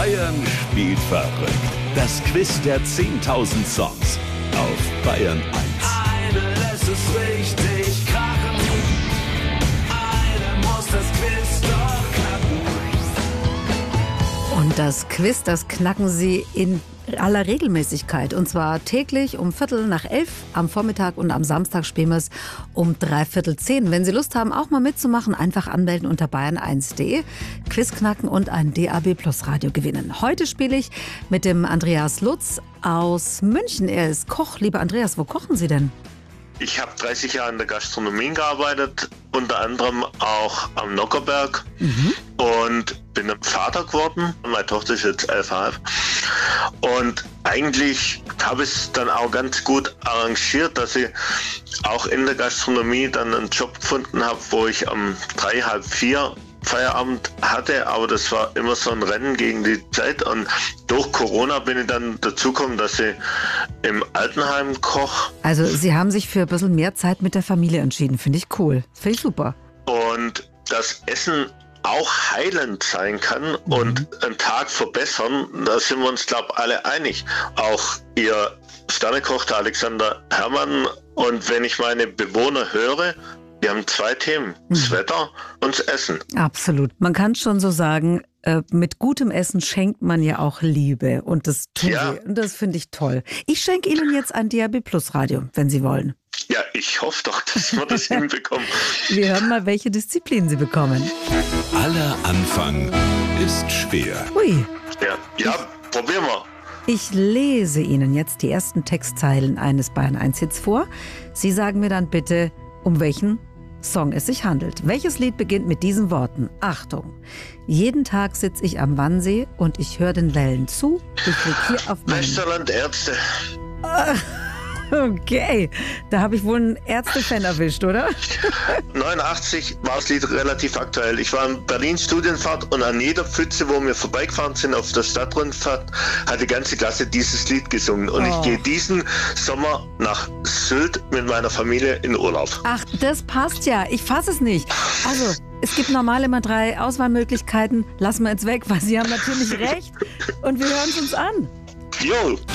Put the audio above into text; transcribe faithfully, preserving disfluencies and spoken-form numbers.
Bayern spielt verrückt. Das Quiz der zehntausend Songs auf Bayern eins. Eine lässt es richtig krachen. Eine muss das Quiz doch knacken. Und das Quiz, das knacken Sie in aller Regelmäßigkeit. Und zwar täglich um Viertel nach elf am Vormittag und am Samstag spielen wir es um dreiviertel zehn. Wenn Sie Lust haben, auch mal mitzumachen, einfach anmelden unter bayern eins punkt de. Quiz knacken und ein D A B Plus Radio gewinnen. Heute spiele ich mit dem Andreas Lutz aus München. Er ist Koch. Lieber Andreas, wo kochen Sie denn? Ich habe dreißig Jahre in der Gastronomie gearbeitet, unter anderem auch am Nockerberg mhm. und bin dann Vater geworden. Meine Tochter ist jetzt elf Komma fünf. Und eigentlich habe ich es dann auch ganz gut arrangiert, dass ich auch in der Gastronomie dann einen Job gefunden habe, wo ich um drei, halb vier Feierabend hatte, aber das war immer so ein Rennen gegen die Zeit und durch Corona bin ich dann dazu gekommen, dass ich im Altenheim koche. Also Sie haben sich für ein bisschen mehr Zeit mit der Familie entschieden, finde ich cool, finde ich super. Und das Essen auch heilend sein kann mhm. und einen Tag verbessern, da sind wir uns, glaube ich, alle einig. Auch Ihr Sternekoch, der Alexander Herrmann, und wenn ich meine Bewohner höre, wir haben zwei Themen, das mhm. Wetter und das Essen. Absolut. Man kann schon so sagen, äh, mit gutem Essen schenkt man ja auch Liebe. Und das tun ja. Sie. Und das finde ich toll. Ich schenke Ihnen jetzt ein D A B Plus Radio, wenn Sie wollen. Ja, ich hoffe doch, dass wir das hinbekommen. Wir hören mal, welche Disziplin Sie bekommen. Aller Anfang ist schwer. Ui. Ja, ja probieren wir. Ich lese Ihnen jetzt die ersten Textzeilen eines Bayern eins Hits vor. Sie sagen mir dann bitte, um welchen Song es sich handelt. Welches Lied beginnt mit diesen Worten? Achtung! Jeden Tag sitze ich am Wannsee und ich höre den Wellen zu. Ich lieg hier auf meinem... Westerland Ärzte. Okay, da habe ich wohl einen Ärzte-Fan erwischt, oder? neunundachtzig war das Lied relativ aktuell. Ich war in Berlin Studienfahrt und an jeder Pfütze, wo wir vorbeigefahren sind auf der Stadtrundfahrt, hat die ganze Klasse dieses Lied gesungen. Und oh. ich gehe diesen Sommer nach Sylt mit meiner Familie in Urlaub. Ach, das passt ja. Ich fasse es nicht. Also, es gibt normal immer drei Auswahlmöglichkeiten. Lassen wir jetzt weg, weil Sie haben natürlich recht. Und wir hören es uns an. Jo.